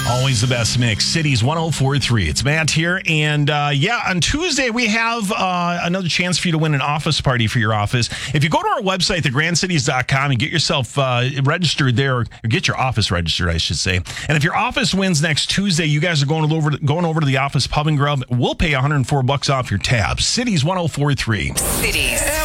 Always the best mix. Cities 104.3. It's Matt here. And on Tuesday, we have another chance for you to win an office party for your office. If you go to our website, thegrandcities.com, and get yourself registered there, or get your office registered, I should say. And if your office wins next Tuesday, you guys are going over to the office pub and grub. We'll pay $104 off your tab. Cities 104.3. Cities.